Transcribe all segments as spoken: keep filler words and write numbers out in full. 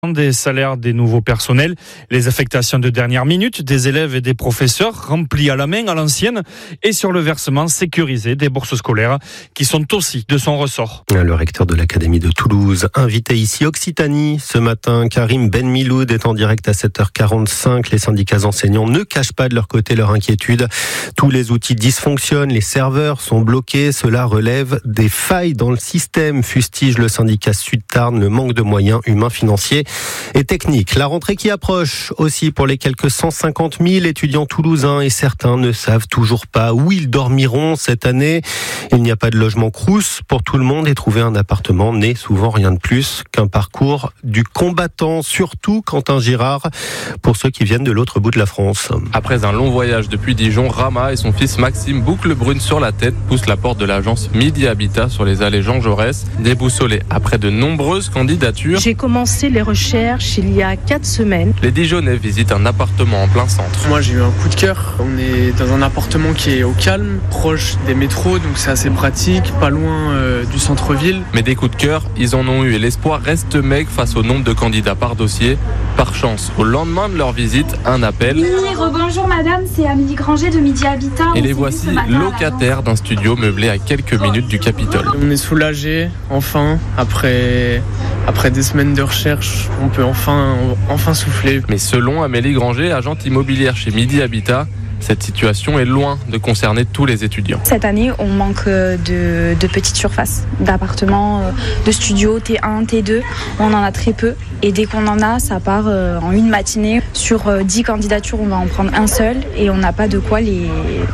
Des salaires des nouveaux personnels, les affectations de dernière minute des élèves et des professeurs remplis à la main à l'ancienne et sur le versement sécurisé des bourses scolaires qui sont aussi de son ressort. Le recteur de l'Académie de Toulouse, invité ici Occitanie ce matin, Karim Ben Miloud est en direct à sept heures quarante-cinq. Les syndicats enseignants ne cachent pas de leur côté leur inquiétude. Tous les outils dysfonctionnent, les serveurs sont bloqués, cela relève des failles dans le système, fustige le syndicat Sud-Tarn, le manque de moyens humains, financiers et technique. La rentrée qui approche aussi pour les quelques cent cinquante mille étudiants toulousains et certains ne savent toujours pas où ils dormiront cette année. Il n'y a pas de logement Crous pour tout le monde et trouver un appartement n'est souvent rien de plus qu'un parcours du combattant, surtout Quentin Girard pour ceux qui viennent de l'autre bout de la France. Après un long voyage depuis Dijon, Rama et son fils Maxime, boucle brune sur la tête, poussent la porte de l'agence Midi Habitat sur les allées Jean Jaurès. Déboussolés après de nombreuses candidatures. J'ai commencé les recherches il y a quatre semaines. Les Dijonnais visitent un appartement en plein centre. Moi j'ai eu un coup de cœur. On est dans un appartement qui est au calme, proche des métros, donc c'est assez pratique, pas loin euh, du centre-ville. Mais des coups de cœur, ils en ont eu et l'espoir reste maigre face au nombre de candidats par dossier. Par chance, au lendemain de leur visite, un appel. Oui, rebonjour madame, c'est Amélie Granger de Midi Habitat. Et les voici locataires d'un studio meublé à quelques minutes du Capitole. On est soulagés, enfin, après, après des semaines de recherche. On peut enfin, enfin souffler. Mais selon Amélie Granger, agente immobilière chez Midi Habitat, cette situation est loin de concerner tous les étudiants. Cette année, on manque de, de petites surfaces, d'appartements, de studios T un, T deux. On en a très peu. Et dès qu'on en a, ça part en une matinée. Sur dix candidatures, on va en prendre un seul. Et on n'a pas de quoi les...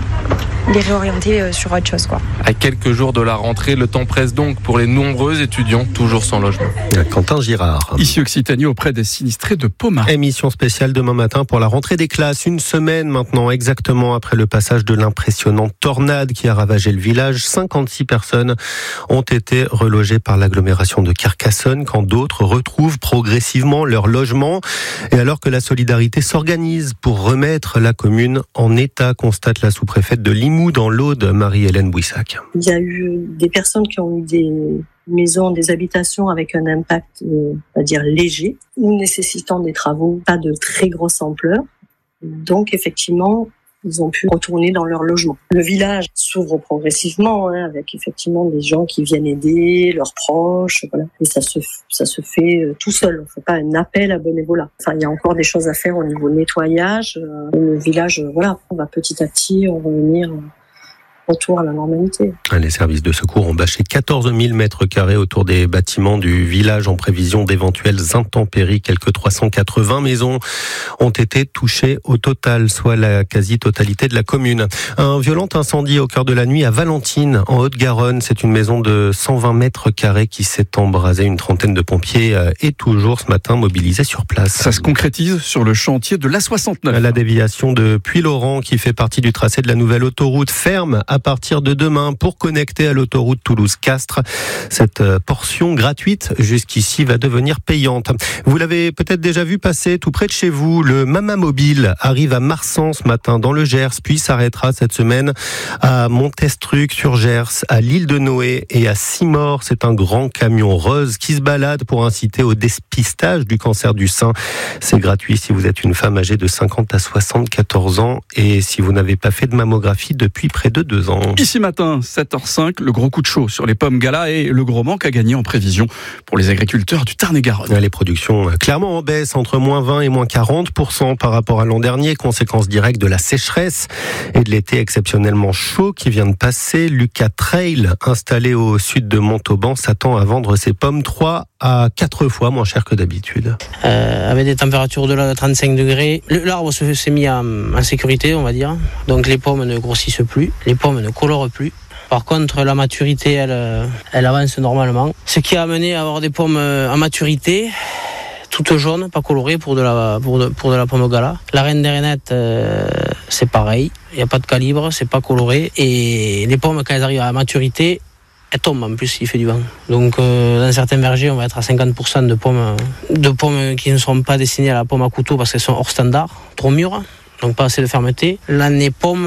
les réorienter sur autre chose, quoi. À quelques jours de la rentrée, le temps presse donc pour les nombreux étudiants toujours sans logement. Quentin Girard. Ici Occitanie auprès des sinistrés de Pomarez. Émission spéciale demain matin pour la rentrée des classes. Une semaine maintenant exactement après le passage de l'impressionnante tornade qui a ravagé le village. cinquante-six personnes ont été relogées par l'agglomération de Carcassonne quand d'autres retrouvent progressivement leur logement. Et alors que la solidarité s'organise pour remettre la commune en état, constate la sous-préfète de Limoux dans l'Aude, Marie-Hélène Bouissac. Il y a eu des personnes qui ont eu des maisons, des habitations avec un impact, euh, on va dire, léger ou nécessitant des travaux pas de très grosse ampleur. Donc, effectivement, ils ont pu retourner dans leur logement. Le village s'ouvre progressivement, hein, avec effectivement des gens qui viennent aider, leurs proches, voilà. Et ça se, ça se fait euh, tout seul. On ne fait pas un appel à bénévolat. Enfin, il y a encore des choses à faire au niveau nettoyage. Euh, le village, euh, voilà, on va petit à petit revenir. Euh, Retour à la normalité. Les services de secours ont bâché quatorze mille mètres carrés autour des bâtiments du village en prévision d'éventuelles intempéries. Quelques trois cent quatre-vingts maisons ont été touchées au total, soit la quasi-totalité de la commune. Un violent incendie au cœur de la nuit à Valentine, en Haute-Garonne. C'est une maison de cent vingt mètres carrés qui s'est embrasée. Une trentaine de pompiers est toujours ce matin mobilisés sur place. Ça se concrétise sur le chantier de l'A soixante-neuf. La déviation de Puy-Laurent, qui fait partie du tracé de la nouvelle autoroute, ferme à partir de demain pour connecter à l'autoroute Toulouse-Castres. Cette portion gratuite jusqu'ici va devenir payante. Vous l'avez peut-être déjà vu passer tout près de chez vous. Le Mama Mobile arrive à Marsan ce matin dans le Gers, puis s'arrêtera cette semaine à Montestruc sur Gers, à l'île de Noé et à Simor. C'est un grand camion rose qui se balade pour inciter au dépistage du cancer du sein. C'est gratuit si vous êtes une femme âgée de cinquante à soixante-quatorze ans et si vous n'avez pas fait de mammographie depuis près de deux ans. Ici matin, sept heures cinq, le gros coup de chaud sur les pommes Gala et le gros manque à gagner en prévision pour les agriculteurs du Tarn-et-Garonne. Les productions clairement en baisse, entre moins vingt et moins quarante pour cent par rapport à l'an dernier, conséquence directe de la sécheresse et de l'été exceptionnellement chaud qui vient de passer. Lucas Trail, installé au sud de Montauban, s'attend à vendre ses pommes trois à quatre fois moins cher que d'habitude. Euh, avec des températures de trente-cinq degrés, l'arbre s'est mis en, en sécurité, on va dire. Donc les pommes ne grossissent plus, les pommes ne colorent plus. Par contre, la maturité, elle, elle avance normalement. Ce qui a amené à avoir des pommes en maturité, toutes jaunes, pas colorées, pour de la, pour de, pour de la pomme Gala. La reine des Rainettes, euh, c'est pareil. Il n'y a pas de calibre, c'est pas coloré. Et les pommes, quand elles arrivent à maturité, elles tombent en plus, il fait du vent. Donc, euh, dans certains vergers, on va être à cinquante pour cent de pommes, de pommes qui ne sont pas destinées à la pomme à couteau parce qu'elles sont hors standard, trop mûres. Donc pas assez de fermeté. L'année pomme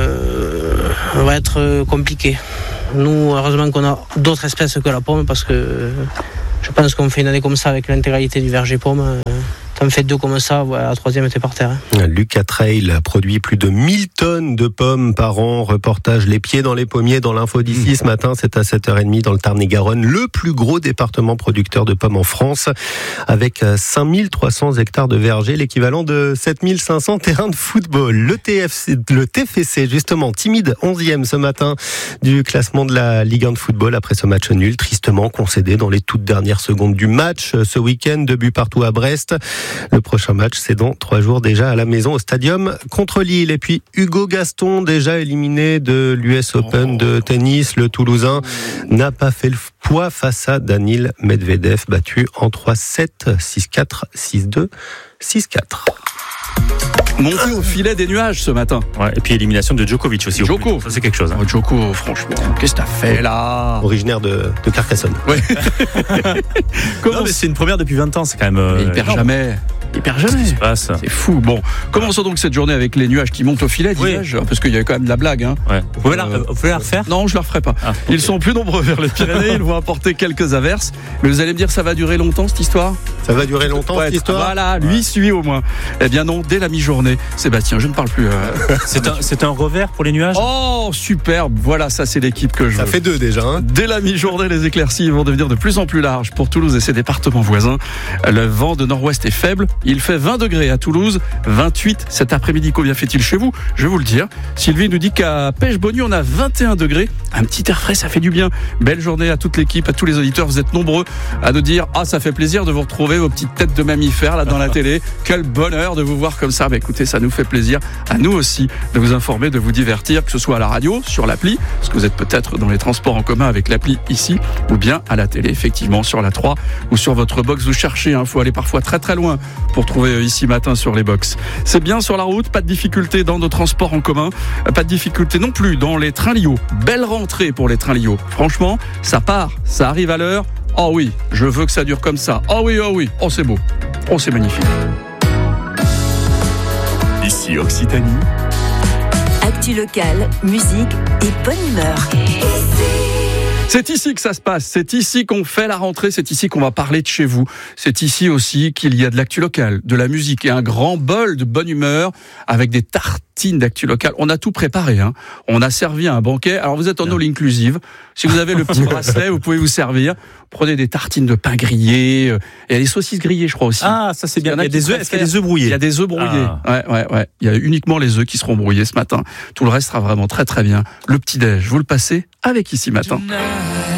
euh, va être compliquée. Nous, heureusement qu'on a d'autres espèces que la pomme parce que Je pense qu'on fait une année comme ça avec l'intégralité du verger pomme. Euh, T'en fais deux comme ça, ouais, la troisième était par terre. Hein. Lucas Trail produit plus de mille tonnes de pommes par an. Reportage Les Pieds dans les Pommiers dans l'info d'ici mmh. ce matin. C'est à sept heures trente dans le Tarn-et-Garonne, le plus gros département producteur de pommes en France, avec cinq mille trois cents hectares de vergers, l'équivalent de sept mille cinq cents terrains de football. Le T F C, le T F C, justement, timide onzième ce matin du classement de la Ligue un de football après ce match nul, tristement concédé dans les toutes dernières secondes du match. Ce week-end, deux buts partout à Brest. Le prochain match, c'est dans trois jours déjà à la maison au Stadium contre Lille. Et puis Hugo Gaston, déjà éliminé de l'U S Open de tennis, le Toulousain n'a pas fait le poids face à Daniil Medvedev, battu en trois sept, six quatre, six deux, six quatre. Monté au filet des nuages ce matin. Ouais, et puis élimination de Djokovic aussi. Djoko. Ça c'est quelque chose. Hein. Oh, Djoko, franchement, qu'est-ce que t'as fait là ? Originaire de, de Carcassonne. Ouais. non, mais c'est une première depuis vingt ans, c'est quand même. Euh, il perd jamais. Il perd jamais. Qu'est-ce qui se passe ? C'est fou. Bon, commençons donc cette journée avec les nuages qui montent au filet, dis-je, oui. parce qu'il y avait quand même de la blague. Hein. Ouais. Vous pouvez, la, vous pouvez la refaire ? Non, je la referai pas. Ah, okay. Ils sont plus nombreux vers les Pyrénées. Ils vont apporter quelques averses. Mais vous allez me dire, ça va durer longtemps cette histoire ? Ça va durer longtemps ouais, cette histoire ? Voilà, lui ouais. suit au moins. Eh bien non, dès la mi-journée, Sébastien, je ne parle plus. Euh... c'est, un, c'est un revers pour les nuages ? Oh, superbe. Voilà, ça c'est l'équipe que je Ça veux. fait deux déjà. Hein. Dès la mi-journée, les éclaircies vont devenir de plus en plus larges pour Toulouse et ses départements voisins. Le vent de nord-ouest est faible. Il fait vingt degrés à Toulouse, vingt-huit cet après-midi. Combien fait-il chez vous ? Je vais vous le dire. Sylvie nous dit qu'à Pêche-Bonny, on a vingt et un degrés. Un petit air frais, ça fait du bien. Belle journée à toute l'équipe, à tous les auditeurs. Vous êtes nombreux à nous dire « Ah, ça fait plaisir de vous retrouver, vos petites têtes de mammifères là dans la télé. Quel bonheur de vous voir comme ça. » Bah, écoutez, ça nous fait plaisir à nous aussi de vous informer, de vous divertir, que ce soit à la radio, sur l'appli, parce que vous êtes peut-être dans les transports en commun avec l'appli ici, ou bien à la télé, effectivement, sur la trois ou sur votre box. Vous cherchez, il hein, faut aller parfois très très loin pour trouver ici matin sur les box. C'est bien sur la route, pas de difficulté dans nos transports en commun, pas de difficulté non plus dans les trains Lio. Belle rentrée pour les trains Lio. Franchement, ça part, ça arrive à l'heure. Oh oui, je veux que ça dure comme ça. Oh oui, oh oui, oh c'est beau, oh c'est magnifique. Ici Occitanie. Actu locale, musique et bonne humeur. C'est ici que ça se passe, c'est ici qu'on fait la rentrée, c'est ici qu'on va parler de chez vous. C'est ici aussi qu'il y a de l'actu locale, de la musique et un grand bol de bonne humeur avec des tartines d'actu locale. On a tout préparé, hein. On a servi un banquet. Alors vous êtes en all inclusive. Si vous avez le petit bracelet, vous pouvez vous servir. Prenez des tartines de pain grillé. Il y a des saucisses grillées, je crois aussi. Ah, ça c'est bien. Il y a, il y a des œufs. Est-ce qu'il y a des œufs brouillés ? Il y a des œufs brouillés. Ah. Ouais, ouais, ouais. Il y a uniquement les œufs qui seront brouillés ce matin. Tout le reste sera vraiment très, très bien. Le petit déj, vous le passez avec ici matin.